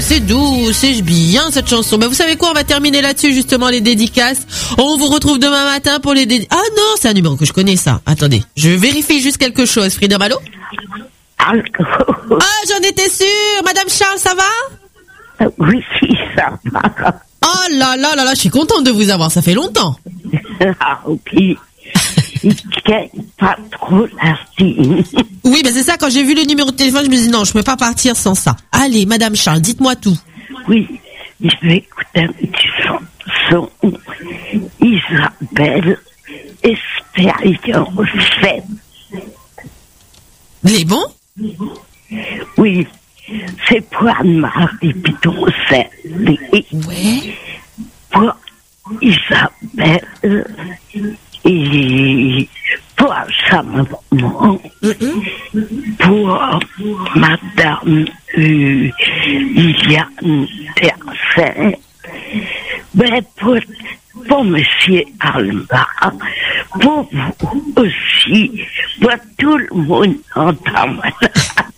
c'est doux, c'est bien cette chanson. Vous savez quoi, on va terminer là-dessus justement les dédicaces. On vous retrouve demain matin pour les dédicaces. Ah non, c'est un numéro que je connais ça. Attendez, je vérifie juste quelque chose. Freedom, allô? Allô? Ah, j'en étais sûre. Madame Charles, ça va? Oui, ça va. Oh là là là là, je suis contente de vous avoir, ça fait longtemps. Ah, ok. Il gagne pas trop la signe. Oui, c'est ça, quand j'ai vu le numéro de téléphone, je me dis non, je peux pas partir sans ça. Allez, Madame Charles, dites-moi tout. Oui, je vais écouter un petit chanson. Isabelle, expérience faite. Les bons? Oui, c'est pour Anne-Marie Pitoncelli. Ouais. Pour Isabelle et pour sa maman, pour Madame Liliane Tercet, pour Monsieur Alma, pour vous aussi, pour tout le monde en temps.